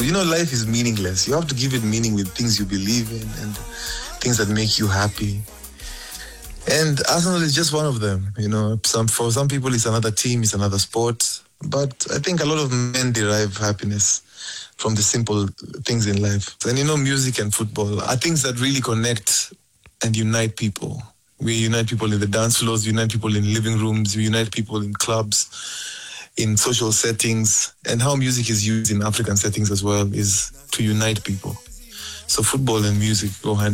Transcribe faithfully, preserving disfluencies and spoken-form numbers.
you know, life is meaningless. You have to give it meaning with things you believe in and things that make you happy. And Arsenal is just one of them. You know, some for some people it's another team, it's another sport. But I think a lot of men derive happiness from the simple things in life. And you know, music and football are things that really connect and unite people. We unite people in the dance floors, we unite people in living rooms, we unite people in clubs, in social settings. And how music is used in African settings as well is to unite people. So football and music go hand